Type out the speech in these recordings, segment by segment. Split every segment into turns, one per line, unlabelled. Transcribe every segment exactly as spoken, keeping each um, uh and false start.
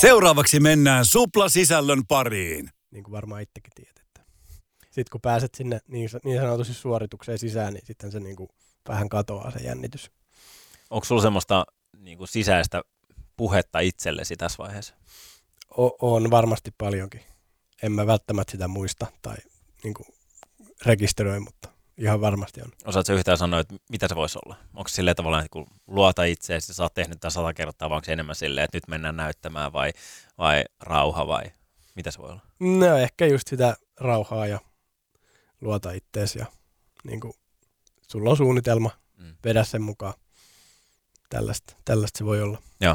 Seuraavaksi mennään Supla-sisällön pariin.
Niin kuin varmaan itsekin tiedät. Sitten kun pääset sinne niin, niin sanotusti suoritukseen sisään, niin sitten se niin kuin vähän katoaa se jännitys.
Onko sulla semmoista niin kuin sisäistä puhetta itsellesi tässä vaiheessa?
O- on varmasti paljonkin. En mä välttämättä sitä muista tai niin kuin rekisteröi, mutta ihan varmasti on.
Osaatko yhtään sanoa, että mitä se voisi olla? Onko se silleen tavallaan, että kun luota itseäsi, sä oot tehnyt tämän sata kertaa, vai onko se enemmän silleen, että nyt mennään näyttämään vai, vai rauha vai mitä se voi olla?
No ehkä just sitä rauhaa ja luota itteesi ja niin kuin, sulla on suunnitelma, mm. vedä sen mukaan. Tällaista, tällaista se voi olla.
Joo.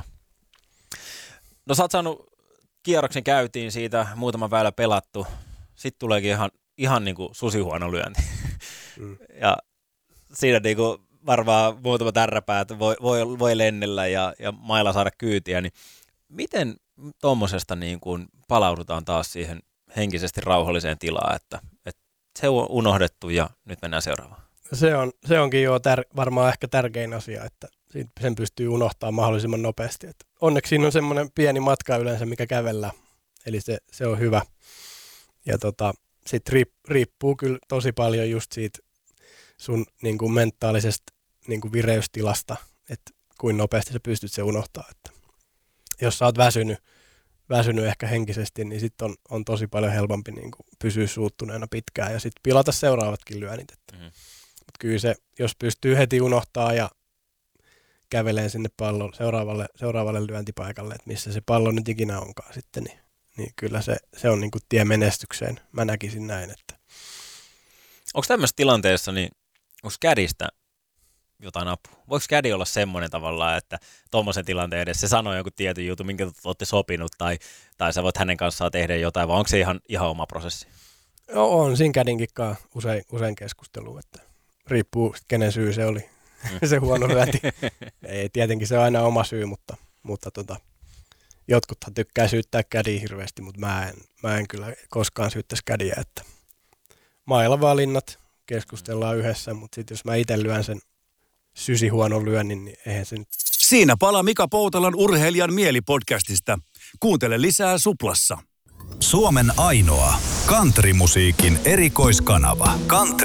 No sä oot saanut kierroksen käytiin siitä, muutama väylä pelattu. Sitten tuleekin ihan, ihan niin kuin susihuono lyönti. Mm. Ja siinä niin kuin varmaan muutama tärräpäät voi, voi, voi lennellä ja, ja mailla saada kyytiä. Niin miten tuommoisesta niin kuin palaudutaan taas siihen henkisesti rauhalliseen tilaan, että, että se on unohdettu ja nyt mennään seuraavaan?
Se, on, se onkin jo tär, varmaan ehkä tärkein asia, että sen pystyy unohtamaan mahdollisimman nopeasti. Et onneksi siinä on semmoinen pieni matka yleensä, mikä kävellään, eli se, se on hyvä. Ja tota, sitten riip, riippuu kyllä tosi paljon just siitä sun niin kuin mentaalisesta niin kuin vireystilasta, että kuinka nopeasti sä pystyt se unohtamaan. Että jos sä oot väsynyt, väsynyt ehkä henkisesti, niin sitten on, on tosi paljon helpompi niin kuin pysyä suuttuneena pitkään ja sitten pilata seuraavatkin lyönnit. Mm-hmm. Mutta kyllä se, jos pystyy heti unohtaa ja käveleen sinne pallon seuraavalle, seuraavalle lyöntipaikalle, että missä se pallo nyt ikinä onkaan sitten, niin, niin kyllä se, se on niin kuin tie menestykseen. Mä näkisin näin. Että.
Onko tämmöisessä tilanteessa, niin onko kädistä jotain apua? Voiko kädi olla semmoinen tavallaan, että tuommoisen tilanteen edessä se sanoo jonkun tietyn jutun, minkä te olette sopinut, tai, tai sä voit hänen kanssaan tehdä jotain, vai onko se ihan, ihan oma prosessi?
No, on siinä kädinkin usein, usein keskustelua, että riippuu kenen syy se oli. Mm. Se huono lyönti. Ei, tietenkin se on aina oma syy, mutta, mutta tota, jotkuthan tykkää syyttää kädiä hirveästi, mutta mä en, mä en kyllä koskaan syyttäisi kädiä. Että mailavalinnat keskustellaan yhdessä, mutta sitten jos mä itse lyön sen sysihuonon lyönnin, niin eihän se nyt.
Siinä palaa Mika Poutalan Urheilijan mielipodcastista. Kuuntele lisää Suplassa.
Suomen ainoa countrymusiikin erikoiskanava. Country